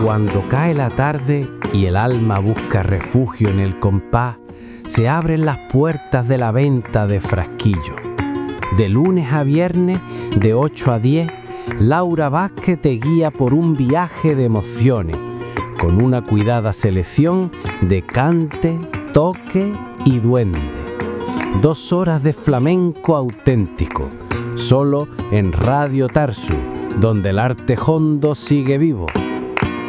Cuando cae la tarde y el alma busca refugio en el compás, se abren las puertas de la venta de frasquillo. De lunes a viernes, de 8 a 10, Laura Vázquez te guía por un viaje de emociones, con una cuidada selección de cante, toque y duende. 2 horas de flamenco auténtico, solo en Radio Tarsu, donde el arte hondo sigue vivo.